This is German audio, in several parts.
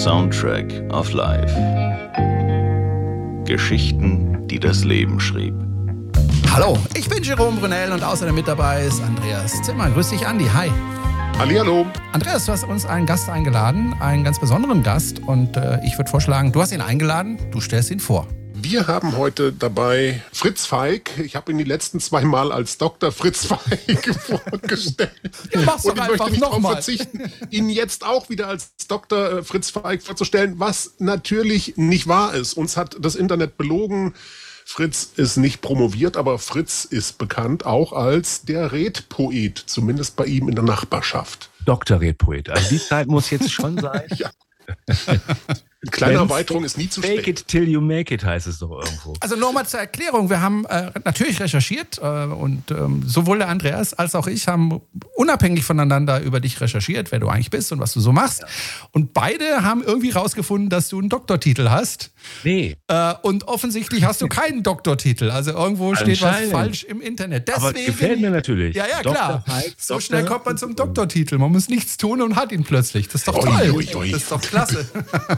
Soundtrack of Life. Geschichten, die das Leben schrieb. Hallo, ich bin Jerome Brunel und außerdem mit dabei ist Andreas Zimmer. Grüß dich, Andi. Hi. Hallihallo. Andreas, du hast uns einen Gast eingeladen, einen ganz besonderen Gast. Und ich würde vorschlagen, du hast ihn eingeladen, du stellst ihn vor. Wir haben heute dabei Fritz Feig. Ich habe ihn die letzten 2 Mal als Dr. Fritz Feig vorgestellt. Ja, mach's doch und ich einfach möchte nicht noch darauf mal. verzichten, ihn jetzt auch wieder als Dr. Fritz Feig vorzustellen, was natürlich nicht wahr ist. Uns hat das Internet belogen. Fritz ist nicht promoviert, aber Fritz ist bekannt auch als der Redpoet, zumindest bei ihm in der Nachbarschaft. Dr. Redpoet. Also die Zeit muss jetzt schon sein. Ja. Eine kleine Erweiterung ist nie zu spät. Fake it till you make it, heißt es doch irgendwo. Also nochmal zur Erklärung, wir haben natürlich recherchiert und sowohl der Andreas als auch ich haben unabhängig voneinander über dich recherchiert, wer du eigentlich bist und was du so machst. Ja. Und beide haben irgendwie rausgefunden, dass du einen Doktortitel hast. Nee. Und offensichtlich hast du keinen Doktortitel. Also irgendwo steht was falsch im Internet. Deswegen, aber gefällt mir natürlich. Ja, klar. Feig, so schnell kommt man zum Doktortitel. Man muss nichts tun und hat ihn plötzlich. Das ist doch toll. Das ist doch klasse.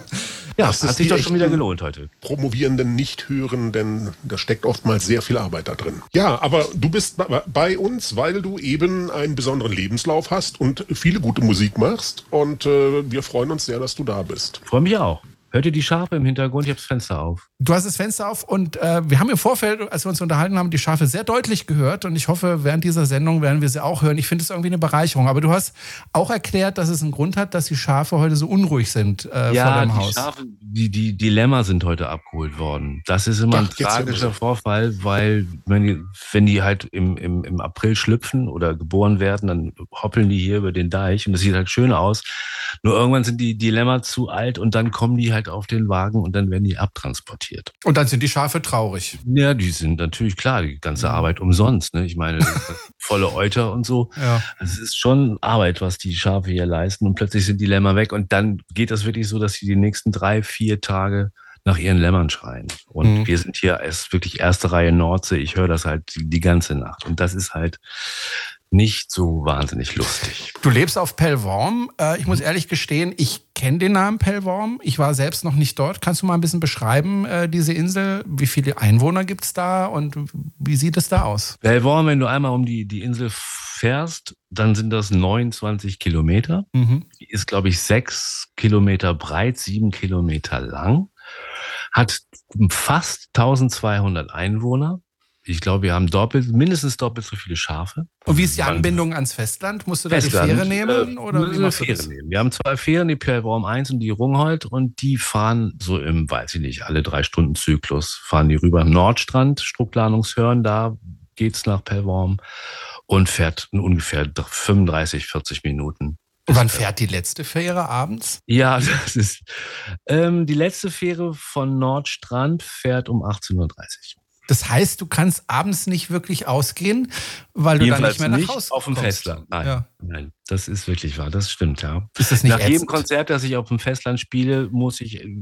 Ja, das hat sich doch schon wieder gelohnt heute. Promovierenden nicht hören, denn da steckt oftmals sehr viel Arbeit da drin. Ja, aber du bist bei uns, weil du eben einen besonderen Lebenslauf hast und viele gute Musik machst. Und wir freuen uns sehr, dass du da bist. Freue mich auch. Hört ihr die Schafe im Hintergrund? Ich habe das Fenster auf. Du hast das Fenster auf und wir haben im Vorfeld, als wir uns unterhalten haben, die Schafe sehr deutlich gehört und ich hoffe, während dieser Sendung werden wir sie auch hören. Ich finde es irgendwie eine Bereicherung. Aber du hast auch erklärt, dass es einen Grund hat, dass die Schafe heute so unruhig sind vor deinem Haus. Ja, die Lämmer sind heute abgeholt worden. Das ist immer ein tragischer Vorfall, weil wenn die halt im April schlüpfen oder geboren werden, dann hoppeln die hier über den Deich und das sieht halt schön aus. Nur irgendwann sind die Lämmer zu alt und dann kommen die halt auf den Wagen und dann werden die abtransportiert. Und dann sind die Schafe traurig. Ja, die sind natürlich klar, die ganze Arbeit umsonst. Ne? Ich meine, volle Euter und so. Ja. Es ist schon Arbeit, was die Schafe hier leisten und plötzlich sind die Lämmer weg und dann geht das wirklich so, dass sie die nächsten 3-4 Tage nach ihren Lämmern schreien. Und wir sind hier wirklich erste Reihe Nordsee. Ich höre das halt die ganze Nacht. Und das ist halt nicht so wahnsinnig lustig. Du lebst auf Pellworm. Ich muss ehrlich gestehen, ich kenne den Namen Pellworm. Ich war selbst noch nicht dort. Kannst du mal ein bisschen beschreiben, diese Insel? Wie viele Einwohner gibt es da und wie sieht es da aus? Pellworm, wenn du einmal um die Insel fährst, dann sind das 29 Kilometer. Die ist, glaube ich, 6 Kilometer breit, 7 Kilometer lang. Hat fast 1200 Einwohner. Ich glaube, wir haben mindestens doppelt so viele Schafe. Und wie ist die Anbindung ans Festland? Musst du da die Fähre nehmen? Oder wie machst du das? Nehmen. Wir haben 2 Fähren, die Pellworm 1 und die Rungholt. Und die fahren so im, weiß ich nicht, alle 3 Stunden Zyklus fahren die rüber. Nordstrand, Struckplanungshörn, da geht's nach Pellworm und fährt in ungefähr 35, 40 Minuten. Und wann fährt die letzte Fähre abends? Ja, das ist die letzte Fähre von Nordstrand fährt um 18.30 Uhr. Das heißt, du kannst abends nicht wirklich ausgehen, weil du dann nicht mehr nach Hause kommst. Auf dem Festland. Nein, das ist wirklich wahr. Das stimmt, ja. Ist das nicht Nach jedem Konzert, das ich auf dem Festland spiele, muss ich